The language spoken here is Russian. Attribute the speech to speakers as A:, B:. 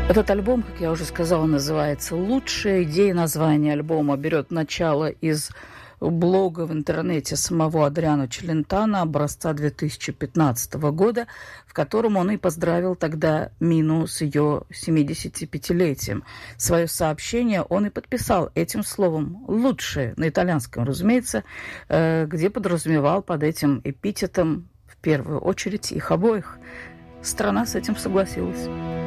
A: Этот альбом, как я уже сказала, называется «Лучшее». Идея названия альбома берет начало из блога в интернете самого Адриано Челентано образца 2015 года, в котором он и поздравил тогда Мину с ее 75-летием. Свое сообщение он и подписал этим словом «лучшее», на итальянском, разумеется, где подразумевал под этим эпитетом в первую очередь их обоих. Страна с этим согласилась.